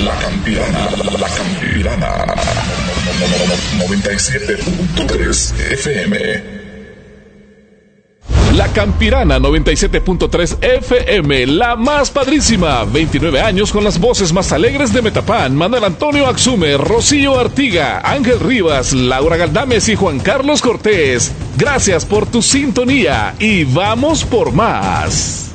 La Campirana, La Campirana. 97.3 FM. La Campirana 97.3 FM, la más padrísima. 29 años con las voces más alegres de Metapán. Manuel Antonio Axume, Rocío Artiga, Ángel Rivas, Laura Galdames y Juan Carlos Cortés. Gracias por tu sintonía y vamos por más.